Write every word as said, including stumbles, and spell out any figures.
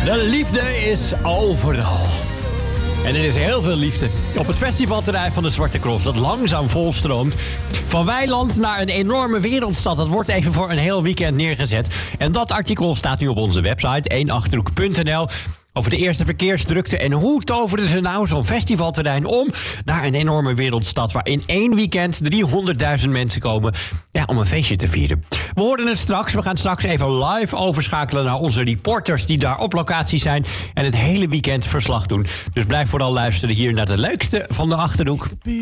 De liefde is overal. En er is heel veel liefde op het festivalterrein van de Zwarte Cross, dat langzaam volstroomt. Van weiland naar een enorme wereldstad. Dat wordt even voor een heel weekend neergezet. En dat artikel staat nu op onze website, één achterhoek punt n l... over de eerste verkeersdrukte en hoe toverden ze nou zo'n festivalterrein om naar een enorme wereldstad waar in één weekend driehonderdduizend mensen komen, ja, om een feestje te vieren. We horen het straks. We gaan straks even live overschakelen naar onze reporters die daar op locatie zijn en het hele weekend verslag doen. Dus blijf vooral luisteren hier naar de leukste van de Achterhoek.